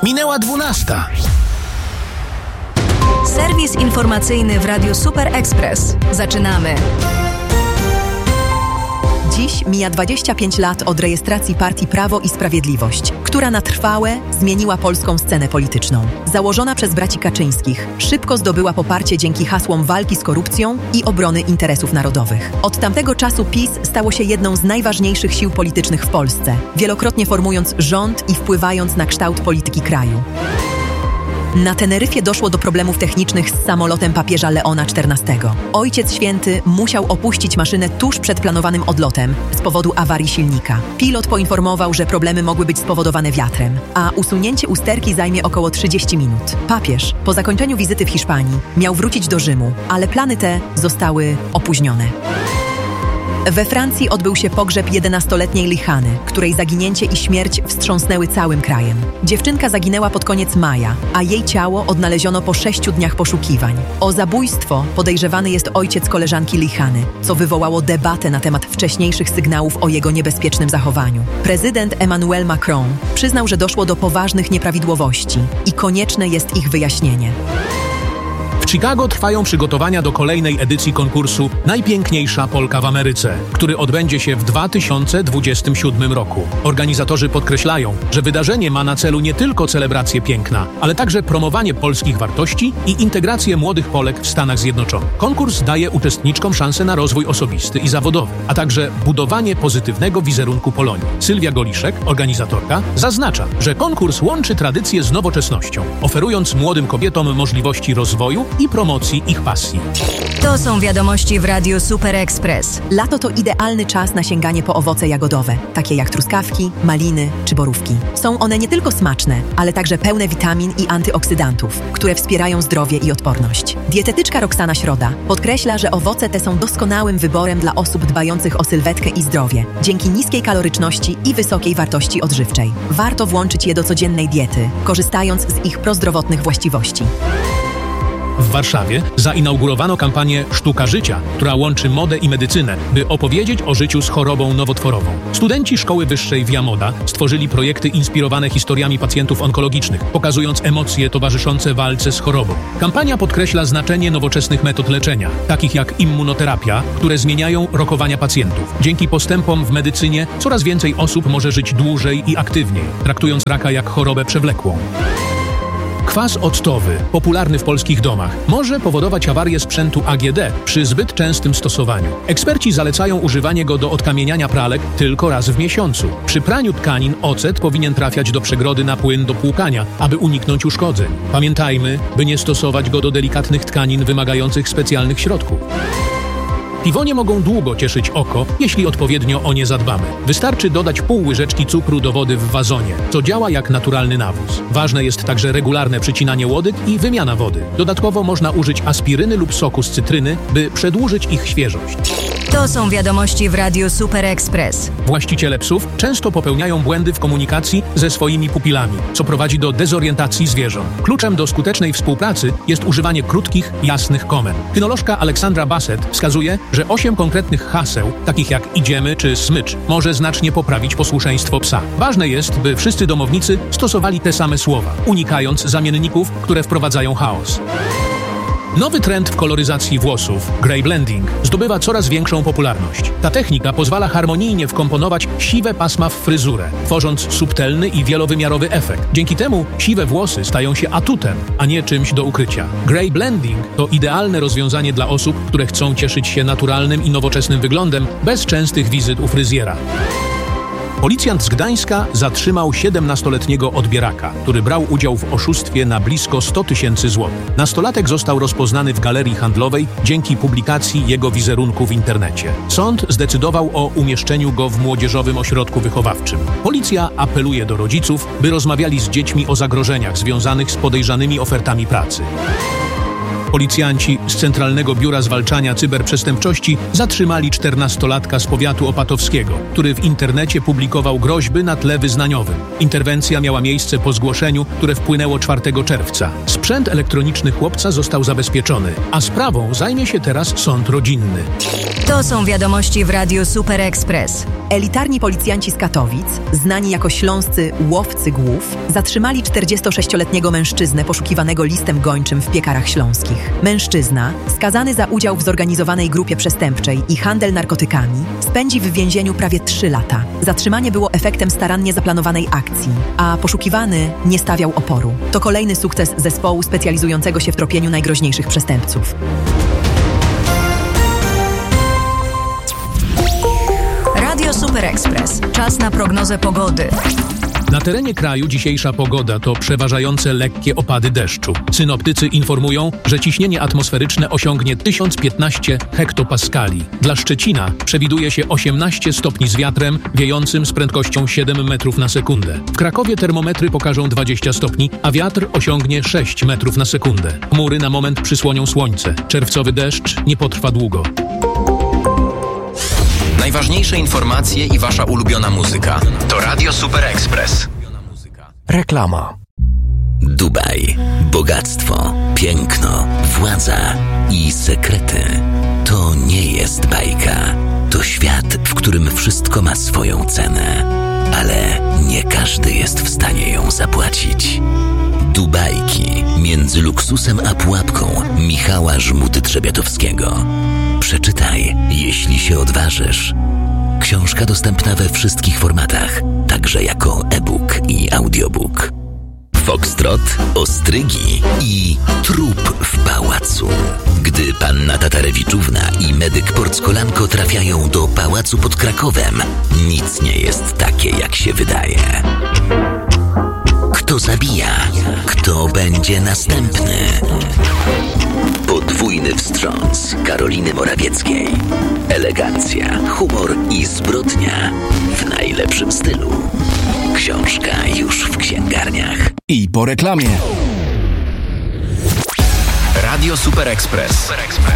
Minęła 12. Serwis informacyjny w Radiu Super Express. Zaczynamy. Dziś mija 25 lat od rejestracji partii Prawo i Sprawiedliwość, która na trwałe zmieniła polską scenę polityczną. Założona przez braci Kaczyńskich, szybko zdobyła poparcie dzięki hasłom walki z korupcją i obrony interesów narodowych. Od tamtego czasu PiS stało się jedną z najważniejszych sił politycznych w Polsce, wielokrotnie formując rząd i wpływając na kształt polityki kraju. Na Teneryfie doszło do problemów technicznych z samolotem papieża Leona XIV. Ojciec Święty musiał opuścić maszynę tuż przed planowanym odlotem z powodu awarii silnika. Pilot poinformował, że problemy mogły być spowodowane wiatrem, a usunięcie usterki zajmie około 30 minut. Papież, po zakończeniu wizyty w Hiszpanii, miał wrócić do Rzymu, ale plany te zostały opóźnione. We Francji odbył się pogrzeb 11-letniej Lihany, której zaginięcie i śmierć wstrząsnęły całym krajem. Dziewczynka zaginęła pod koniec maja, a jej ciało odnaleziono po 6 dniach poszukiwań. O zabójstwo podejrzewany jest ojciec koleżanki Lihany, co wywołało debatę na temat wcześniejszych sygnałów o jego niebezpiecznym zachowaniu. Prezydent Emmanuel Macron przyznał, że doszło do poważnych nieprawidłowości i konieczne jest ich wyjaśnienie. W Chicago trwają przygotowania do kolejnej edycji konkursu Najpiękniejsza Polka w Ameryce, który odbędzie się w 2027 roku. Organizatorzy podkreślają, że wydarzenie ma na celu nie tylko celebrację piękna, ale także promowanie polskich wartości i integrację młodych Polek w Stanach Zjednoczonych. Konkurs daje uczestniczkom szansę na rozwój osobisty i zawodowy, a także budowanie pozytywnego wizerunku Polonii. Sylwia Goliszek, organizatorka, zaznacza, że konkurs łączy tradycję z nowoczesnością, oferując młodym kobietom możliwości rozwoju i promocji ich pasji. To są wiadomości w Radiu Super Express. Lato to idealny czas na sięganie po owoce jagodowe, takie jak truskawki, maliny czy borówki. Są one nie tylko smaczne, ale także pełne witamin i antyoksydantów, które wspierają zdrowie i odporność. Dietetyczka Roxana Środa podkreśla, że owoce te są doskonałym wyborem dla osób dbających o sylwetkę i zdrowie, dzięki niskiej kaloryczności i wysokiej wartości odżywczej. Warto włączyć je do codziennej diety, korzystając z ich prozdrowotnych właściwości. W Warszawie zainaugurowano kampanię Sztuka Życia, która łączy modę i medycynę, by opowiedzieć o życiu z chorobą nowotworową. Studenci Szkoły Wyższej Via Moda stworzyli projekty inspirowane historiami pacjentów onkologicznych, pokazując emocje towarzyszące walce z chorobą. Kampania podkreśla znaczenie nowoczesnych metod leczenia, takich jak immunoterapia, które zmieniają rokowania pacjentów. Dzięki postępom w medycynie coraz więcej osób może żyć dłużej i aktywniej, traktując raka jak chorobę przewlekłą. Kwas octowy, popularny w polskich domach, może powodować awarię sprzętu AGD przy zbyt częstym stosowaniu. Eksperci zalecają używanie go do odkamieniania pralek tylko raz w miesiącu. Przy praniu tkanin ocet powinien trafiać do przegrody na płyn do płukania, aby uniknąć uszkodzeń. Pamiętajmy, by nie stosować go do delikatnych tkanin wymagających specjalnych środków. Piwonie mogą długo cieszyć oko, jeśli odpowiednio o nie zadbamy. Wystarczy dodać pół łyżeczki cukru do wody w wazonie, co działa jak naturalny nawóz. Ważne jest także regularne przycinanie łodyg i wymiana wody. Dodatkowo można użyć aspiryny lub soku z cytryny, by przedłużyć ich świeżość. To są wiadomości w Radiu Super Express. Właściciele psów często popełniają błędy w komunikacji ze swoimi pupilami, co prowadzi do dezorientacji zwierząt. Kluczem do skutecznej współpracy jest używanie krótkich, jasnych komend. Kynolożka Aleksandra Bassett wskazuje, że 8 konkretnych haseł, takich jak idziemy czy smycz, może znacznie poprawić posłuszeństwo psa. Ważne jest, by wszyscy domownicy stosowali te same słowa, unikając zamienników, które wprowadzają chaos. Nowy trend w koloryzacji włosów, grey blending, zdobywa coraz większą popularność. Ta technika pozwala harmonijnie wkomponować siwe pasma w fryzurę, tworząc subtelny i wielowymiarowy efekt. Dzięki temu siwe włosy stają się atutem, a nie czymś do ukrycia. Grey blending to idealne rozwiązanie dla osób, które chcą cieszyć się naturalnym i nowoczesnym wyglądem bez częstych wizyt u fryzjera. Policjant z Gdańska zatrzymał 17-letniego odbieraka, który brał udział w oszustwie na blisko 100 000 złotych. Nastolatek został rozpoznany w galerii handlowej dzięki publikacji jego wizerunku w internecie. Sąd zdecydował o umieszczeniu go w młodzieżowym ośrodku wychowawczym. Policja apeluje do rodziców, by rozmawiali z dziećmi o zagrożeniach związanych z podejrzanymi ofertami pracy. Policjanci z Centralnego Biura Zwalczania Cyberprzestępczości zatrzymali 14-latka z powiatu opatowskiego, który w internecie publikował groźby na tle wyznaniowym. Interwencja miała miejsce po zgłoszeniu, które wpłynęło 4 czerwca. Sprzęt elektroniczny chłopca został zabezpieczony, a sprawą zajmie się teraz sąd rodzinny. To są wiadomości w Radiu Super Express. Elitarni policjanci z Katowic, znani jako śląscy łowcy głów, zatrzymali 46-letniego mężczyznę poszukiwanego listem gończym w Piekarach Śląskich. Mężczyzna, skazany za udział w zorganizowanej grupie przestępczej i handel narkotykami, spędzi w więzieniu prawie 3 lata. Zatrzymanie było efektem starannie zaplanowanej akcji, a poszukiwany nie stawiał oporu. To kolejny sukces zespołu specjalizującego się w tropieniu najgroźniejszych przestępców. Radio Super Express. Czas na prognozę pogody. Na terenie kraju dzisiejsza pogoda to przeważające lekkie opady deszczu. Synoptycy informują, że ciśnienie atmosferyczne osiągnie 1015 hektopaskali. Dla Szczecina przewiduje się 18 stopni z wiatrem wiejącym z prędkością 7 metrów na sekundę. W Krakowie termometry pokażą 20 stopni, a wiatr osiągnie 6 metrów na sekundę. Chmury na moment przysłonią słońce. Czerwcowy deszcz nie potrwa długo. Najważniejsze informacje i wasza ulubiona muzyka. To Radio Super Express. Reklama. Dubaj. Bogactwo, piękno, władza i sekrety. To nie jest bajka. To świat, w którym wszystko ma swoją cenę. Ale nie każdy jest w stanie ją zapłacić. Dubajki między luksusem a pułapką Michała Żmudy-Trzebiatowskiego. Przeczytaj, jeśli się odważysz. Książka dostępna we wszystkich formatach, także jako e-book i audiobook. Foxtrot, ostrygi i trup w pałacu. Gdy panna Tatarewiczówna i medyk Porckolanko trafiają do pałacu pod Krakowem, nic nie jest takie, jak się wydaje. Kto zabija? Kto będzie następny? Podwójny wstrząs Karoliny Morawieckiej. Elegancja, humor i zbrodnia w najlepszym stylu. Książka już w księgarniach. I po reklamie. Radio Super Express.